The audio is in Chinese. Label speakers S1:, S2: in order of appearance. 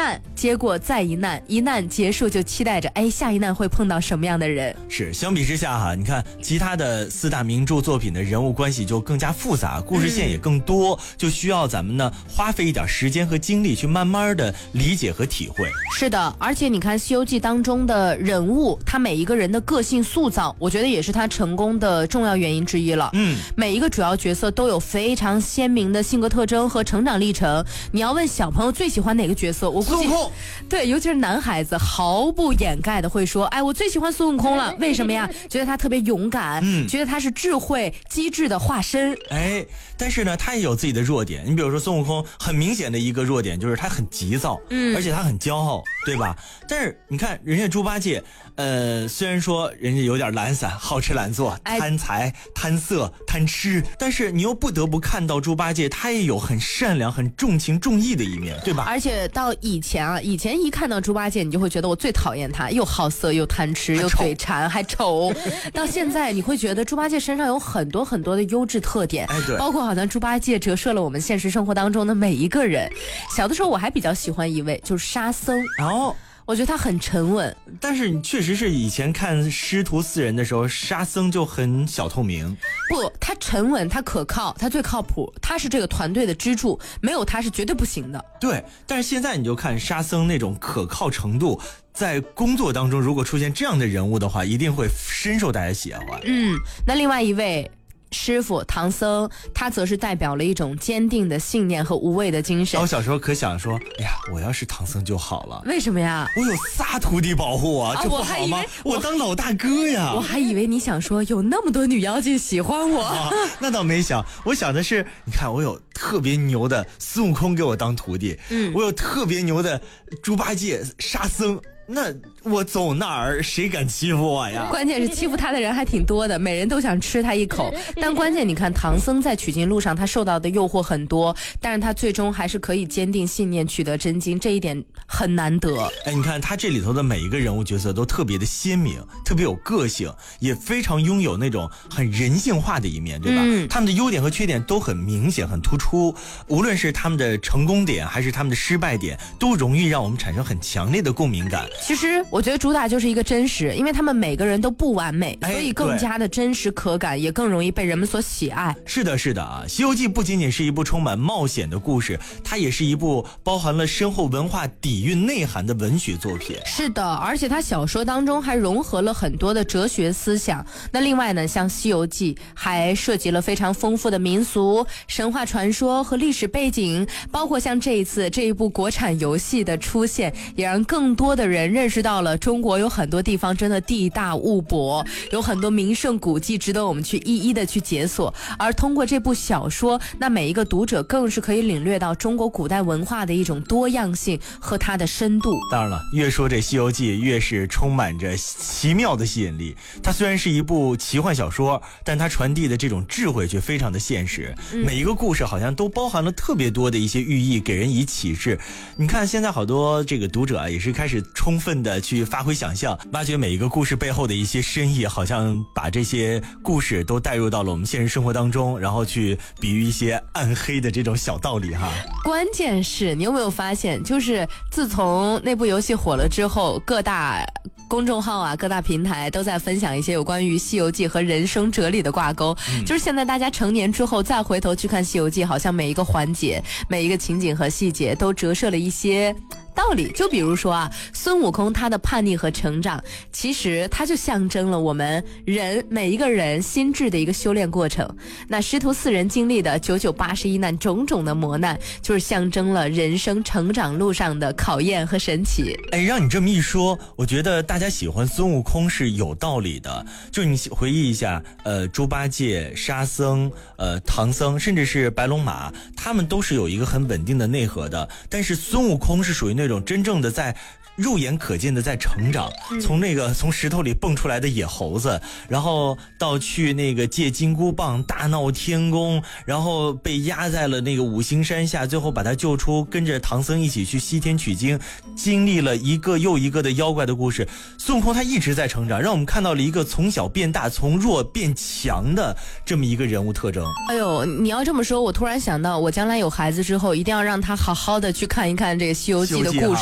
S1: 难接过再一难，一难结束就期待着，哎，下一难会碰到什么样的人？
S2: 是，相比之下哈，你看其他的4大名著作品的人物关系就更加复杂，故事线也更多，就需要咱们呢花费一点时间和精力去慢慢的理解和体会。
S1: 是的，而且你看《西游记》当中的人物，他每一个人的个性塑造，我觉得也是他成功的重要原因之一了。每一个主要角色都有非常鲜明的性格特征和成长历程。你要问小朋友最喜欢哪个角色，我估计
S2: 孙悟空，
S1: 对，尤其是男孩子毫不掩盖的会说，哎，我最喜欢孙悟空了。为什么呀？觉得他特别勇敢，觉得他是智慧机智的化身。
S2: 哎，但是呢，他也有自己的弱点。你比如说孙悟空，很明显的一个弱点就是他很急躁，而且他很骄傲，对吧？但是你看人家猪八戒，虽然说人家有点懒散，好吃懒做，贪财、贪色、贪吃，但是你又不得不看到猪八戒他也有很善良、很重情重义的一面，对吧？
S1: 而且到以前一看到猪八戒，你就会觉得我最讨厌他，又好色又贪吃又嘴馋还丑。到现在你会觉得猪八戒身上有很多很多的优质特点，
S2: 对，
S1: 包括好像猪八戒折射了我们现实生活当中的每一个人。小的时候我还比较喜欢一位，就是沙僧。我觉得他很沉稳，
S2: 但是你确实是以前看师徒4人的时候，沙僧就很小透明。
S1: 不，他沉稳，他可靠，他最靠谱，他是这个团队的支柱，没有他是绝对不行的。
S2: 对，但是现在你就看沙僧那种可靠程度，在工作当中如果出现这样的人物的话，一定会深受大家喜欢。
S1: 那另外一位师傅唐僧，他则是代表了一种坚定的信念和无畏的精神。
S2: 我小时候可想说，哎呀，我要是唐僧就好了。
S1: 为什么呀？
S2: 我有仨徒弟保护我，这不好吗？我当老大哥呀。
S1: 我还以为你想说有那么多女妖精喜欢我。
S2: 那倒没想，我想的是，你看我有特别牛的孙悟空给我当徒弟，我有特别牛的猪八戒、沙僧。那我走哪儿谁敢欺负我呀？
S1: 关键是欺负他的人还挺多的，每人都想吃他一口。但关键你看唐僧在取经路上他受到的诱惑很多，但是他最终还是可以坚定信念取得真经，这一点很难得。
S2: 哎，你看他这里头的每一个人物角色都特别的鲜明，特别有个性，也非常拥有那种很人性化的一面，对吧？他们的优点和缺点都很明显很突出，无论是他们的成功点还是他们的失败点，都容易让我们产生很强烈的共鸣感。
S1: 其实我觉得主打就是一个真实，因为他们每个人都不完美，所以更加的真实可感，也更容易被人们所喜爱。
S2: 是的是的啊，《西游记》不仅仅是一部充满冒险的故事，它也是一部包含了深厚文化底蕴内涵的文学作品。
S1: 是的，而且它小说当中还融合了很多的哲学思想。那另外呢，像《西游记》还涉及了非常丰富的民俗、神话传说和历史背景，包括像这一部国产游戏的出现，也让更多的人认识到了中国有很多地方真的地大物博，有很多名胜古迹值得我们去一一的去解锁。而通过这部小说，那每一个读者更是可以领略到中国古代文化的一种多样性和它的深度。
S2: 当然了，越说这《西游记》越是充满着奇妙的吸引力。它虽然是一部奇幻小说，但它传递的这种智慧却非常的现实。每一个故事好像都包含了特别多的一些寓意，给人以启示。你看现在好多这个读者啊，也是开始充分的去发挥想象，挖掘每一个故事背后的一些深意，好像把这些故事都带入到了我们现实生活当中，然后去比喻一些暗黑的这种小道理哈。
S1: 关键是你有没有发现，就是自从那部游戏火了之后，各大公众号啊，各大平台都在分享一些有关于《西游记》和人生哲理的挂钩。就是现在大家成年之后再回头去看《西游记》，好像每一个环节、每一个情景和细节都折射了一些道理。就比如说啊，孙悟空他的叛逆和成长，其实他就象征了我们人每一个人心智的一个修炼过程。那师徒4人经历的9981难，种种的磨难，就是象征了人生成长路上的考验和神奇。
S2: 哎，让你这么一说，我觉得大家喜欢孙悟空是有道理的。就你回忆一下，猪八戒、沙僧、唐僧，甚至是白龙马，他们都是有一个很稳定的内核的。但是孙悟空是属于那种真正的在肉眼可见的在成长，从石头里蹦出来的野猴子，然后到去那个借金箍棒大闹天宫，然后被压在了那个五行山下，最后把他救出，跟着唐僧一起去西天取经，经历了一个又一个的妖怪的故事。孙悟空他一直在成长，让我们看到了一个从小变大，从弱变强的这么一个人物特征。
S1: 哎呦，你要这么说，我突然想到，我将来有孩子之后，一定要让他好好的去看一看这个《西游记》的故事。